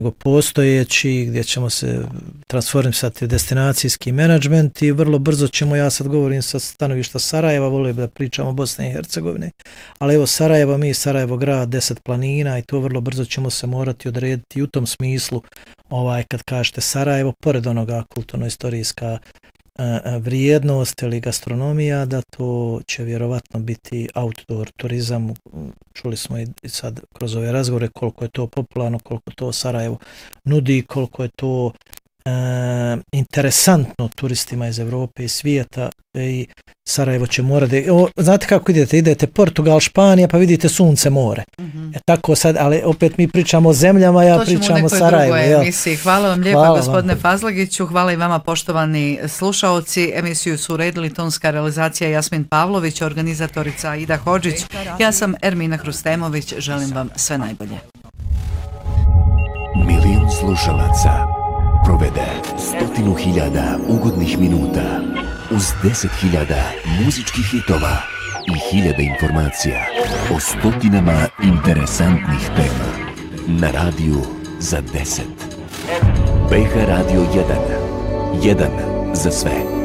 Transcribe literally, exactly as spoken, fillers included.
nego postojeći, gdje ćemo se transformisati u destinacijski menadžment i vrlo brzo ćemo, ja sad govorim sa stanovišta Sarajeva, volio da pričamo o Bosni i Hercegovini, ali evo Sarajevo, mi Sarajevo grad, deset planina i to vrlo brzo ćemo se morati odrediti u tom smislu, ovaj, kad kažete Sarajevo, pored onoga kulturno-istorijska vrijednost ili gastronomija, da to će vjerovatno biti outdoor turizam. Čuli smo i sad kroz ove razgovore koliko je to popularno, koliko to Sarajevo nudi, koliko je to e, interesantno turistima iz Evrope i svijeta i Sarajevo će morati, o, znate kako idete, idete Portugal, Španija, pa vidite sunce, more. Mm-hmm. E, tako sad, ali opet mi pričamo o zemljama, ja pričam o Sarajevu. Emisiji. Hvala vam lijepo, hvala gospodine vam. Fazlagiću, hvala i vama poštovani slušaoci. Emisiju su uredili tonska realizacija Jasmin Pavlović, organizatorica Aida Hodžić. Ja sam Ermina Hrustemović, želim vam sve najbolje. Milion slušalaca provede stotinu hiljada ugodnih minuta uz deset hiljada muzičkih hitova i hiljade informacija o stotinama interesantnih tema na radiju za deset. P H Radio jedan. jedan za sve.